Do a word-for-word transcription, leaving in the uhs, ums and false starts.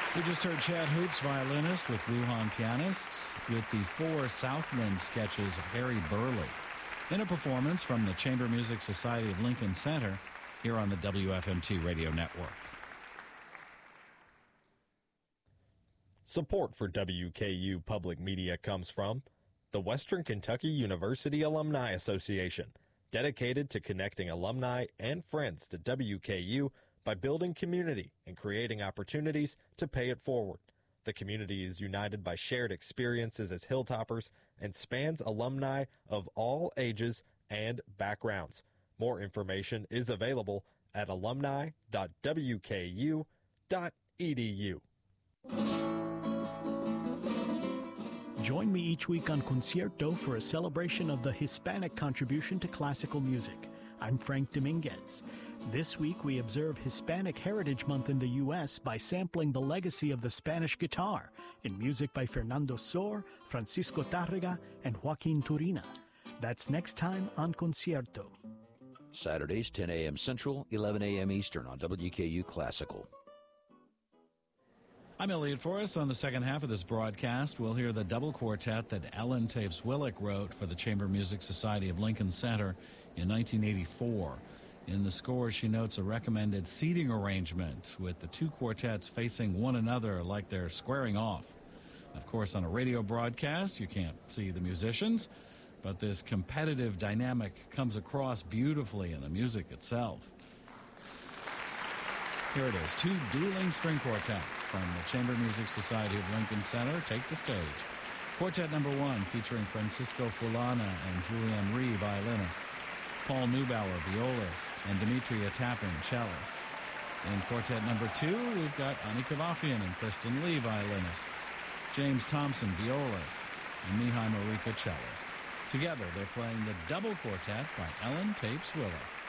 We just heard Chad Hoops, violinist, with Wuhan pianists, with the four Southland sketches of Harry Burley, in a performance from the Chamber Music Society of Lincoln Center here on the W F M T Radio Network. Support for W K U Public Media comes from the Western Kentucky University Alumni Association, dedicated to connecting alumni and friends to W K U by building community and creating opportunities to pay it forward. The community is united by shared experiences as Hilltoppers and spans alumni of all ages and backgrounds. More information is available at alumni dot w k u dot e d u. Join me each week on Concierto for a celebration of the Hispanic contribution to classical music. I'm Frank Dominguez. This week we observe Hispanic Heritage Month in the U S by sampling the legacy of the Spanish guitar in music by Fernando Sor, Francisco Tárrega, and Joaquin Turina. That's next time on Concierto. Saturdays, ten a.m. Central, eleven a.m. Eastern on W K U Classical. I'm Elliot Forrest. On the second half of this broadcast, we'll hear the double quartet that Ellen Taves-Willick wrote for the Chamber Music Society of Lincoln Center in nineteen eighty-four. In the score, she notes a recommended seating arrangement with the two quartets facing one another like they're squaring off. Of course, on a radio broadcast, you can't see the musicians, but this competitive dynamic comes across beautifully in the music itself. Here it is, two dueling string quartets from the Chamber Music Society of Lincoln Center take the stage. Quartet number one, featuring Francisco Fulana and Julian Rhee, violinists, Paul Neubauer, violist, and Demetria Tappan, cellist. In quartet number two, we've got Ani Kavafian and Kristen Lee, violinists, James Thompson, violist, and Mihai Marika, cellist. Together, they're playing the double quartet by Ellen Taves-Willick.